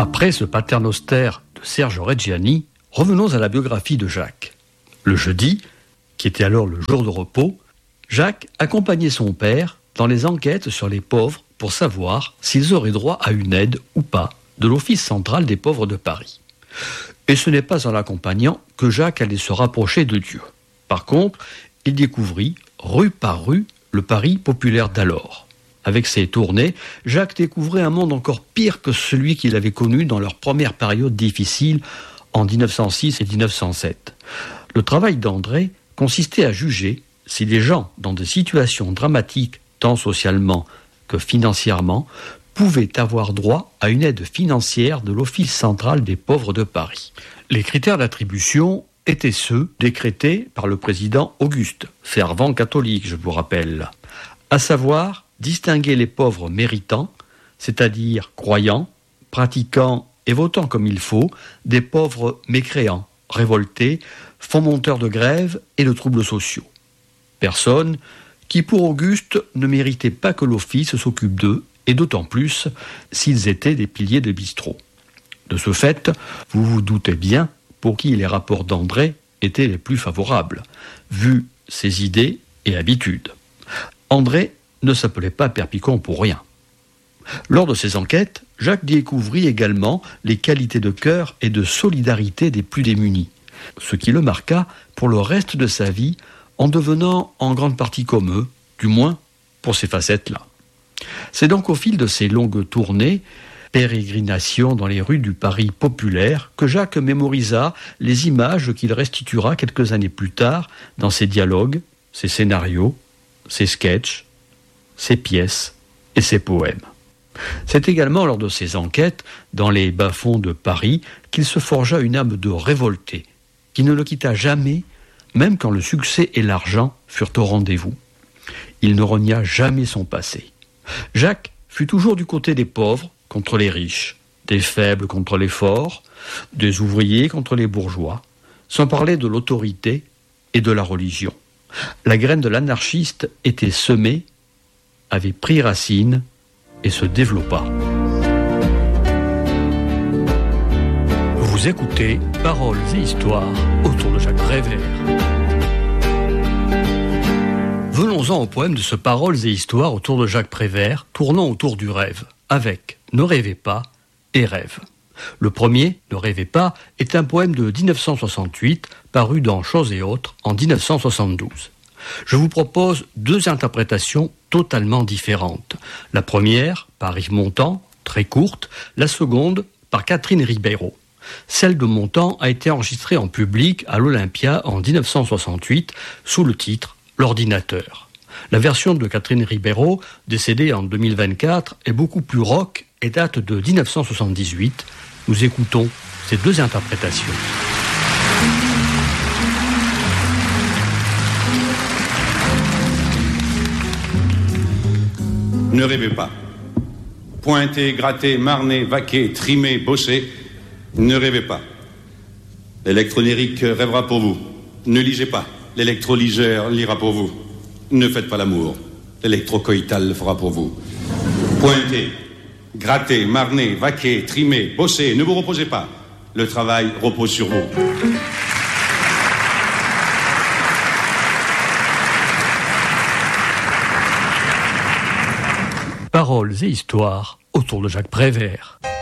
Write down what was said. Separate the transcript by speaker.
Speaker 1: Après ce paternoster de Serge Reggiani, revenons à la biographie de Jacques. Le jeudi, qui était alors le jour de repos, Jacques accompagnait son père dans les enquêtes sur les pauvres pour savoir s'ils auraient droit à une aide ou pas de l'Office central des pauvres de Paris. Et ce n'est pas en l'accompagnant que Jacques allait se rapprocher de Dieu. Par contre, il découvrit, rue par rue, le Paris populaire d'alors. Avec ses tournées, Jacques découvrait un monde encore pire que celui qu'il avait connu dans leur première période difficile en 1906 et 1907. Le travail d'André consistait à juger si les gens dans des situations dramatiques, tant socialement que financièrement, pouvaient avoir droit à une aide financière de l'Office central des pauvres de Paris. Les critères d'attribution étaient ceux décrétés par le président Auguste, fervent catholique, je vous rappelle, à savoir distinguer les pauvres méritants, c'est-à-dire croyants, pratiquants et votant comme il faut, des pauvres mécréants, révoltés, fomenteurs de grève et de troubles sociaux. Personnes qui, pour Auguste, ne méritaient pas que l'office s'occupe d'eux, et d'autant plus s'ils étaient des piliers de bistrot. De ce fait, vous vous doutez bien pour qui les rapports d'André étaient les plus favorables, vu ses idées et habitudes. André ne s'appelait pas Perpicon pour rien. Lors de ses enquêtes, Jacques découvrit également les qualités de cœur et de solidarité des plus démunis, ce qui le marqua pour le reste de sa vie en devenant en grande partie comme eux, du moins pour ces facettes-là. C'est donc au fil de ces longues tournées, pérégrinations dans les rues du Paris populaire, que Jacques mémorisa les images qu'il restituera quelques années plus tard dans ses dialogues, ses scénarios, ses sketchs, ses pièces et ses poèmes. C'est également lors de ses enquêtes dans les bas-fonds de Paris qu'il se forgea une âme de révolté, qui ne le quitta jamais, même quand le succès et l'argent furent au rendez-vous. Il ne renia jamais son passé. Jacques fut toujours du côté des pauvres contre les riches, des faibles contre les forts, des ouvriers contre les bourgeois, sans parler de l'autorité et de la religion. La graine de l'anarchiste était semée, avait pris racine et se développa. Vous écoutez Paroles et Histoires autour de Jacques Prévert. Venons-en au poème de ce Paroles et Histoires autour de Jacques Prévert, tournant autour du rêve, avec Ne rêvez pas et Rêve. Le premier, Ne rêvez pas, est un poème de 1968, paru dans Choses et autres en 1972. Je vous propose deux interprétations totalement différentes. La première, par Yves Montand, très courte, la seconde, par Catherine Ribeiro. Celle de Montand a été enregistrée en public à l'Olympia en 1968, sous le titre L'ordinateur. La version de Catherine Ribeiro, décédée en 2024, est beaucoup plus rock et date de 1978. Nous écoutons ces deux interprétations.
Speaker 2: Ne rêvez pas. Pointer, gratter, marner, vaquer, trimer, bosser, ne rêvez pas. L'électronérique rêvera pour vous. Ne lisez pas. L'électrolyseur lira pour vous. Ne faites pas l'amour. L'électrocoïtal le fera pour vous. Pointez, grattez, marnez, vaquez, trimez, bossez, ne vous reposez pas. Le travail repose sur vous.
Speaker 1: Paroles et histoires autour de Jacques Prévert.